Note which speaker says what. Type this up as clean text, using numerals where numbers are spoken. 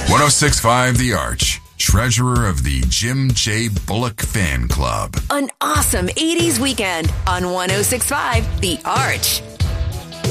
Speaker 1: 1065 The Arch, treasurer of the Jim J. Bullock Fan Club.
Speaker 2: An awesome 80s weekend on 1065 The Arch.